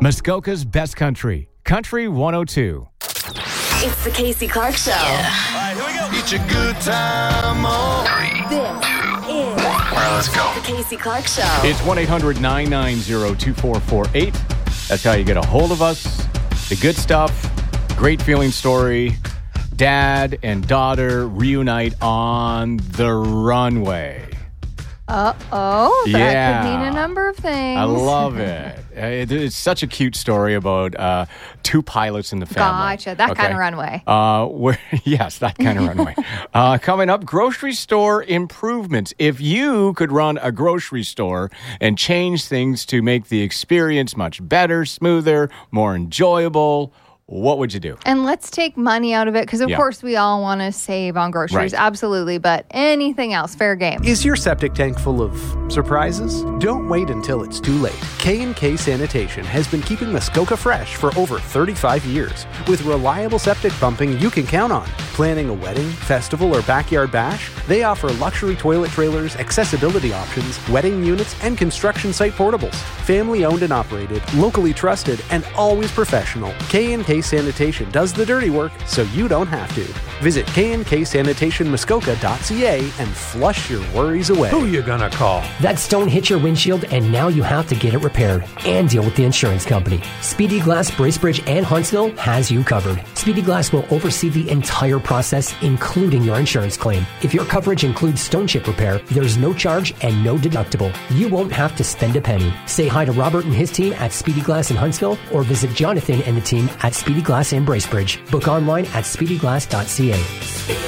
Muskoka's best country, Country 102. It's the Casey Clark Show. Yeah. All right, here we go. It's a good time. This is All right, let's go. the Casey Clark Show. It's 1-800-990-2448. That's how you get a hold of us. The good stuff, great feeling story. Dad and daughter reunite on the runway. Uh-oh. That Yeah. could mean a number of things. I love it. It's such a cute story about two pilots in the family. Gotcha. That kind of runway. Yes, that kind of runway. Coming up, grocery store improvements. If you could run a grocery store and change things to make the experience much better, smoother, more enjoyable, what would you do? And let's take money out of it because, of course, we all want to save on groceries. Right. Absolutely. But anything else, fair game. Is your septic tank full of surprises? Don't wait until it's too late. K&K Sanitation has been keeping Muskoka fresh for over 35 years. With reliable septic pumping you can count on. Planning a wedding, festival, or backyard bash? They offer luxury toilet trailers, accessibility options, wedding units, and construction site portables. Family owned and operated, locally trusted, and always professional. K&K Sanitation does the dirty work so you don't have to. Visit knksanitationmuskoka.ca and flush your worries away. Who you gonna call? That stone hit your windshield and now you have to get it repaired and deal with the insurance company. Speedy Glass, Bracebridge, and Huntsville has you covered. Speedy Glass will oversee the entire process, including your insurance claim. If your coverage includes stone chip repair, there's no charge and no deductible. You won't have to spend a penny. Say hi to Robert and his team at Speedy Glass in Huntsville or visit Jonathan and the team at Speedy Glass in Bracebridge. Book online at speedyglass.ca.